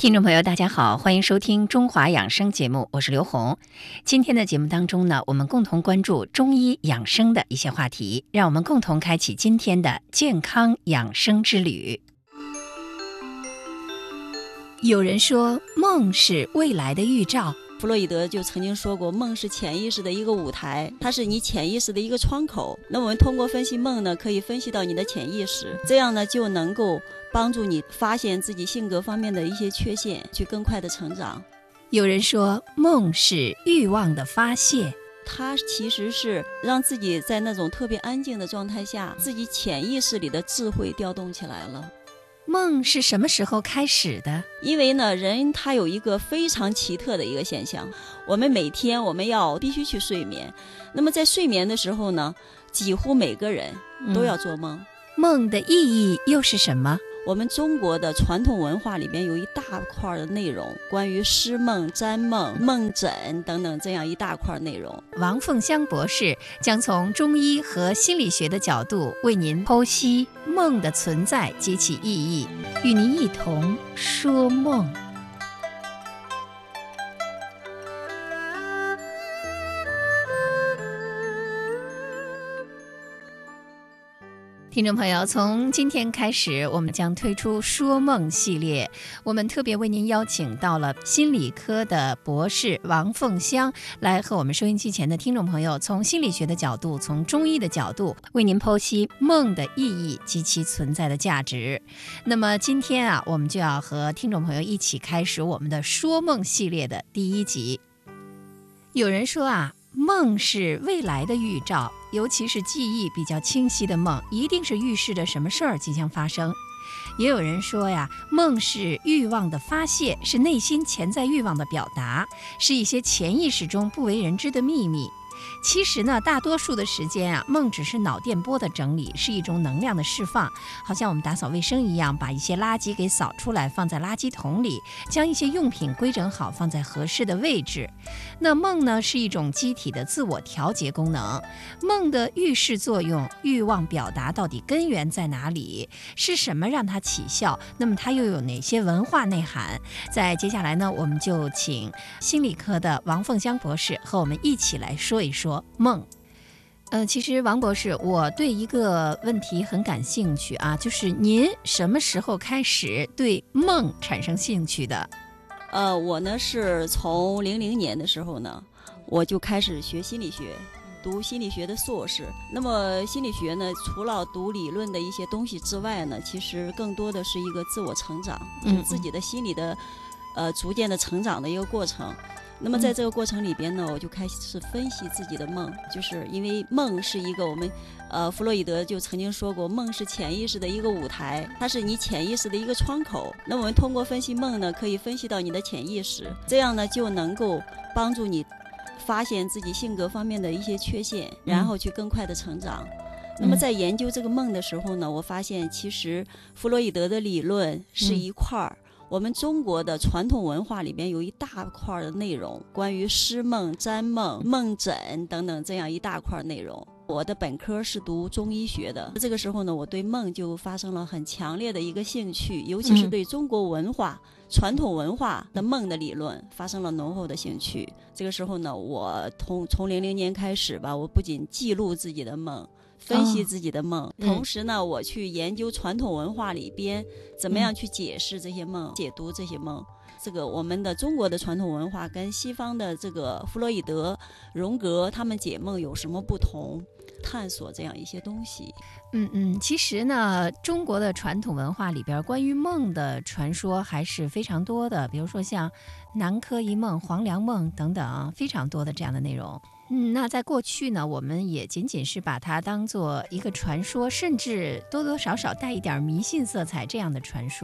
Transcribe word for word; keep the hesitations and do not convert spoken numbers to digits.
听众朋友大家好，欢迎收听中华养生节目，我是刘红。今天的节目当中呢，我们共同关注中医养生的一些话题，让我们共同开启今天的健康养生之旅。有人说梦是未来的预兆， 弗洛伊德就曾经说过，梦是潜意识的一个舞台，它是你潜意识的一个窗口。那我们通过分析梦呢，可以分析到你的潜意识，这样呢就能够帮助你发现自己性格方面的一些缺陷，去更快的成长。 有人说梦是欲望的发泄， 它其实是让自己在那种特别安静的状态下，自己潜意识里的智慧调动起来了。 梦是什么时候开始的？ 因为呢，人他有一个非常奇特的一个现象，我们每天我们要必须去睡眠，那么在睡眠的时候呢，几乎每个人都要做梦。 嗯、梦的意义又是什么？ 我们中国的传统文化里边有一大块的内容，关于诗梦、占梦、梦诊等等这样一大块内容。 王凤香博士将从中医和心理学的角度为您剖析梦的存在及其意义，与您一同说梦。听众朋友，从今天开始，我们将推出说梦系列。我们特别为您邀请到了心理科的博士王凤香，来和我们收音机前的听众朋友，从心理学的角度，从中医的角度，为您剖析梦的意义及其存在的价值。那么今天啊，我们就要和听众朋友一起开始我们的说梦系列的第一集。有人说啊，梦是未来的预兆，尤其是记忆比较清晰的梦，一定是预示着什么事儿即将发生。也有人说呀，梦是欲望的发泄，是内心潜在欲望的表达，是一些潜意识中不为人知的秘密。其实呢，大多数的时间啊，梦只是脑电波的整理，是一种能量的释放，好像我们打扫卫生一样，把一些垃圾给扫出来，放在垃圾桶里，将一些用品规整好，放在合适的位置。那梦呢，是一种机体的自我调节功能。梦的预示作用，欲望表达到底根源在哪里？是什么让它起效？那么它又有哪些文化内涵？在接下来呢，我们就请心理科的王凤香博士和我们一起来说一说梦。呃，其实王博士，我对一个问题很感兴趣啊，就是您什么时候开始对梦产生兴趣的？ 呃，我呢是从零零年的时候呢，我就开始学心理学，读心理学的硕士。那么心理学呢，除了读理论的一些东西之外呢，其实更多的是一个自我成长，就是自己的心理的呃逐渐的成长的一个过程。那么在这个过程里边呢，我就开始分析自己的梦，就是因为梦是一个我们，呃，弗洛伊德就曾经说过，梦是潜意识的一个舞台，它是你潜意识的一个窗口。那我们通过分析梦呢，可以分析到你的潜意识，这样呢就能够帮助你发现自己性格方面的一些缺陷，然后去更快的成长。嗯、那么在研究这个梦的时候呢，我发现其实弗洛伊德的理论是一块儿。嗯我们中国的传统文化里边有一大块的内容，关于诗梦、占梦、梦诊等等这样一大块内容。我的本科是读中医学的，这个时候呢，我对梦就发生了很强烈的一个兴趣，尤其是对中国文化、嗯、传统文化的梦的理论发生了浓厚的兴趣。这个时候呢，我从从零零年开始吧，我不仅记录自己的梦，分析自己的梦、哦、同时呢、嗯、我去研究传统文化里边怎么样去解释这些梦、嗯、解读这些梦。这个我们的中国的传统文化跟西方的这个弗洛伊德、荣格他们解梦有什么不同，探索这样一些东西。 嗯嗯，其实呢，中国的传统文化里边关于梦的传说还是非常多的，比如说像南柯一梦、黄粱梦等等，非常多的这样的内容。嗯，那在过去呢，我们也仅仅是把它当做一个传说，甚至多多少少带一点迷信色彩这样的传说。